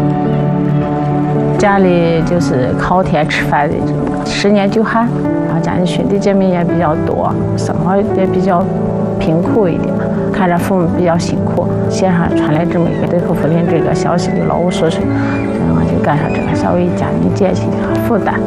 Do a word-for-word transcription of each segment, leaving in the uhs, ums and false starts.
家里就是靠天吃饭的，十年九寒，然后家里兄弟姐妹也比较多，生活也比较贫苦一点，看着父母比较辛苦，线上传来这么一个对口福林这个消息就劳务缩水，然后就干上这个，稍微家里减轻负担。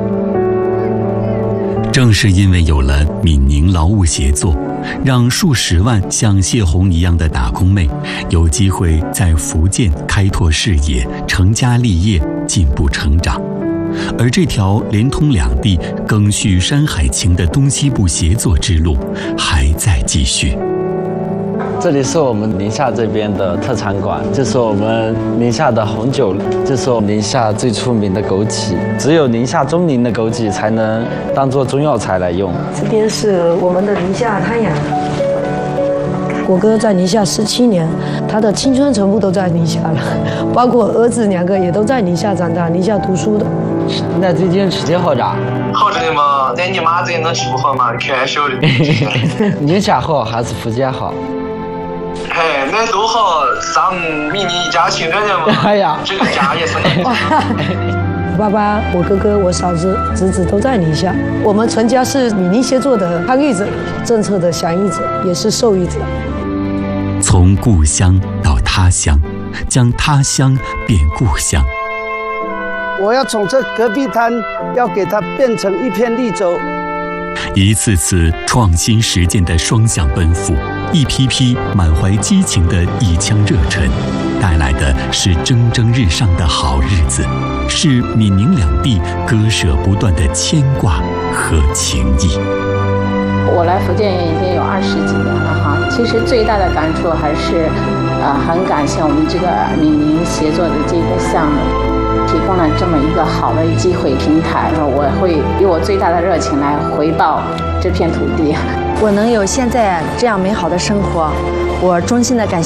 正是因为有了闽宁劳务协作，让数十万像谢红一样的打工妹有机会在福建开拓事业、成家立业、进步成长。而这条连通两地、更续山海情的东西部协作之路还在继续。 这里是我们宁夏这边的特产馆，这是我们宁夏的红酒，这是我们宁夏最出名的枸杞，只有宁夏中宁的枸杞才能当做中药材来用。 这边是我们的宁夏滩养，我哥在宁夏十七年，他的青春全部都在宁夏了，包括儿子两个也都在宁夏长大，宁夏读书的。 那最近吃的好咋？ 好着的嘛，但你妈这能吃不好嘛？开玩笑的。 宁夏好还是福建好？ 嘿，那都好，上闽宁一家亲热的嘛。 哎呀， 这个家也是你。 我爸爸、我哥哥、我嫂子、侄子都在宁夏，我们全家是闽宁协作的参与者，政策的响应者，也是受益者。 从故乡到他乡，将他乡变故乡。 我要从这戈壁滩，要给它变成一片绿洲。 一次次创新实践的双向奔赴，一批批满怀激情的一腔热忱，带来的是蒸蒸日上的好日子，是闽宁两地割舍不断的牵挂和情谊。 我来福建已经有二十几年了哈，其实最大的感触还是，呃，很感谢我们这个闽宁协作的这个项目，提供了这么一个好的机会平台，我会以我最大的热情来回报这片土地。 我能有现在这样美好的生活，我衷心的感谢